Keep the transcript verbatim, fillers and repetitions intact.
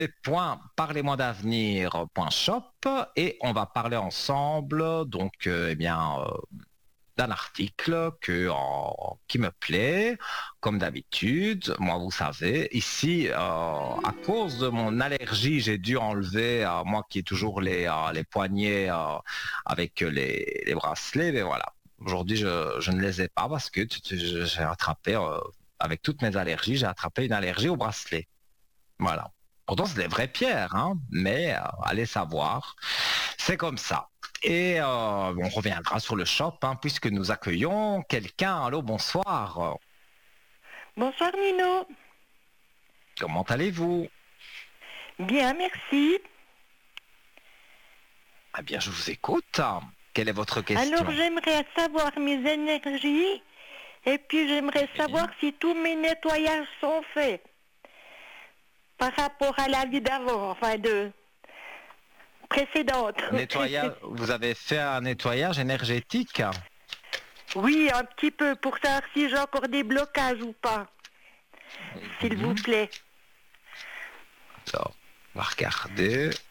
point parlez-moi d'avenir point shop et on va parler ensemble donc euh, eh bien euh, d'un article que, en- qui me plaît, comme d'habitude. Moi, vous savez, ici, euh, à cause de mon allergie, j'ai dû enlever, euh, moi qui ai toujours les, euh, les poignets euh, avec les, les bracelets, mais voilà. Aujourd'hui, je, je ne les ai pas parce que tu- tu- je- j'ai attrapé, euh, avec toutes mes allergies, j'ai attrapé une allergie aux bracelets. Voilà. Pourtant, c'est des vraies pierres, hein, mais euh, allez savoir. C'est comme ça. Et euh, on reviendra sur le shop, hein, puisque nous accueillons quelqu'un. Allô, bonsoir. Bonsoir Nino. Comment allez-vous? Bien, merci. Eh bien, je vous écoute. Quelle est votre Alors question? j'aimerais savoir mes énergies et puis j'aimerais savoir si tous mes nettoyages sont faits par rapport à la vie d'avant, enfin de précédente. Nettoyage, vous avez fait un nettoyage énergétique? Oui, un petit peu pour savoir si j'ai encore des blocages ou pas, s'il vous Mhm. plaît. Alors, on va regarder.